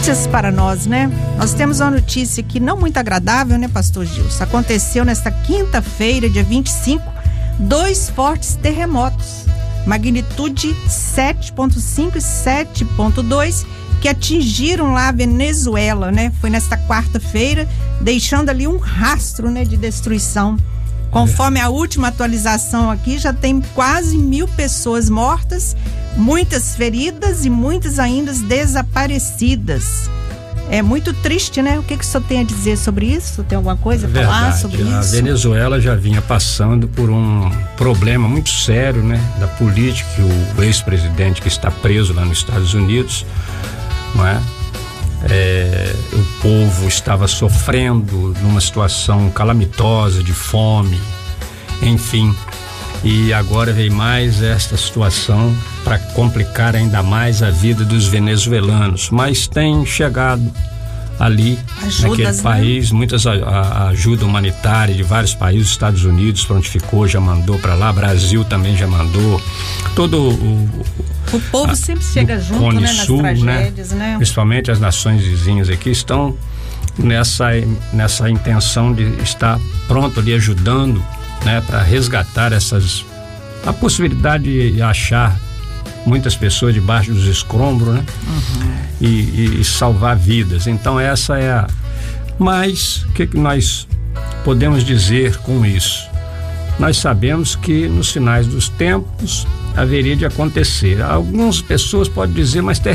Notícias para nós, né? Nós temos uma notícia aqui não muito agradável, né, pastor Gilson? Aconteceu nesta quinta-feira, dia 25, 2 fortes terremotos, magnitude 7.5 e 7.2, que atingiram lá a Venezuela, né? Foi nesta quarta-feira, deixando ali um rastro, né, de destruição. Conforme a última atualização aqui, já tem quase 1.000 pessoas mortas, muitas feridas e muitas ainda desaparecidas. É muito triste, né? O que o senhor tem a dizer sobre isso? Tem alguma coisa a falar sobre isso? A Venezuela já vinha passando por um problema muito sério, né? Da política, o ex-presidente que está preso lá nos Estados Unidos, não é? O povo estava sofrendo numa situação calamitosa de fome, enfim, e agora veio mais esta situação para complicar ainda mais a vida dos venezuelanos, mas tem chegado ali naquele país, muitas ajuda humanitária de vários países, Estados Unidos prontificou, já mandou para lá, Brasil também já mandou, todo o povo sempre chega junto, Cone né, nas Sul, tragédias, né? Principalmente as nações vizinhas aqui estão nessa intenção de estar pronto ali ajudando, né, para resgatar a possibilidade de achar muitas pessoas debaixo dos escombros, né? E salvar vidas. Então essa é mas o que nós podemos dizer com isso? Nós sabemos que nos finais dos tempos haveria de acontecer. Algumas pessoas podem dizer, mas